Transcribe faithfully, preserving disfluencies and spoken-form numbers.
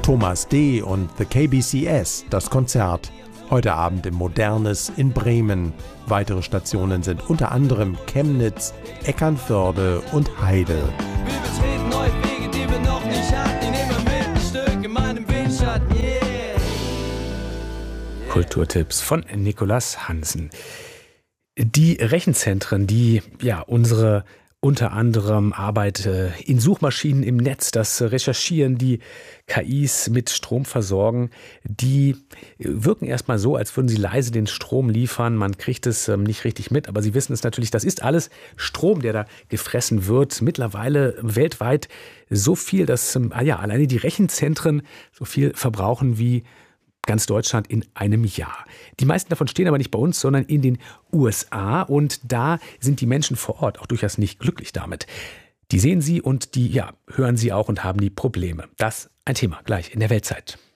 Thomas D. und The K B C S, das Konzert. Heute Abend im Modernes in Bremen. Weitere Stationen sind unter anderem Chemnitz, Eckernförde und Heidel. Wir betreten neue Wege, die wir noch nicht hatten. Die nehmen wir mit ein Stück in meinem Windschatten, yeah. yeah. Kulturtipps von Nicolas Hansen. Die Rechenzentren, die ja unsere unter anderem Arbeit in Suchmaschinen im Netz, das Recherchieren, die K Is mit Strom versorgen, die wirken erstmal so, als würden sie leise den Strom liefern. Man kriegt es nicht richtig mit, aber Sie wissen es natürlich, das ist alles Strom, der da gefressen wird. Mittlerweile weltweit so viel, dass ah ja, alleine die Rechenzentren so viel verbrauchen wie ganz Deutschland in einem Jahr. Die meisten davon stehen aber nicht bei uns, sondern in den U S A. Und da sind die Menschen vor Ort auch durchaus nicht glücklich damit. Die sehen sie und die ja, hören sie auch und haben die Probleme. Das ein Thema gleich in der Weltzeit.